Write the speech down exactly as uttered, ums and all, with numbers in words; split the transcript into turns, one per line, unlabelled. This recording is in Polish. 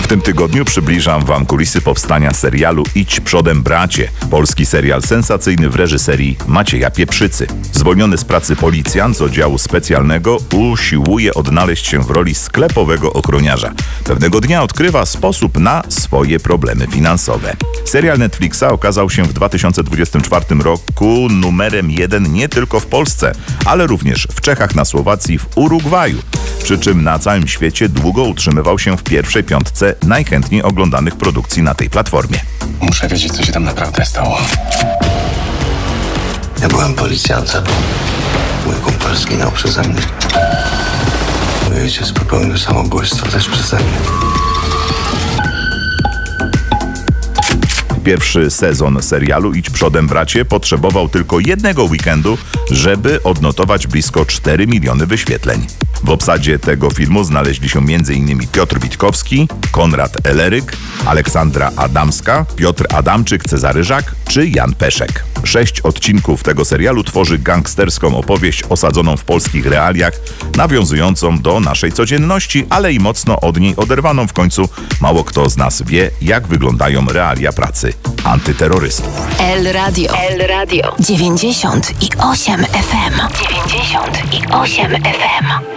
tym tygodniu przybliżam Wam kulisy powstania serialu Idź przodem, bracie. Polski serial sensacyjny w reżyserii Macieja Pieprzycy. Zwolniony z pracy policjant z oddziału specjalnego usiłuje odnaleźć się w roli sklepowego ochroniarza. Pewnego dnia odkrywa sposób na swoje problemy finansowe. Serial Netflixa okazał się w dwa tysiące dwudziestym czwartym roku numerem jeden nie tylko w Polsce, ale również w Czechach, na Słowacji, w Urugwaju. Przy czym na całym świecie długo utrzymywał się w pierwszej piątce najchętniej oglądanych produkcji na tej platformie.
Muszę wiedzieć, co się tam naprawdę stało.
Ja byłem policjantem. Mój kumpel zginął przeze mnie. Mój ojciec popełnił samobójstwo też przeze mnie.
Pierwszy sezon serialu Idź przodem, bracie potrzebował tylko jednego weekendu, żeby odnotować blisko cztery miliony wyświetleń. W obsadzie tego filmu znaleźli się m.in. Piotr Witkowski, Konrad Eleryk, Aleksandra Adamska, Piotr Adamczyk, Cezary Żak czy Jan Peszek. Sześć odcinków tego serialu tworzy gangsterską opowieść osadzoną w polskich realiach, nawiązującą do naszej codzienności, ale i mocno od niej oderwaną. W końcu mało kto z nas wie, jak wyglądają realia pracy antyterrorystów.
El Radio. El Radio. dziewięćdziesiąt i osiem F M. dziewięćdziesiąt i osiem F M.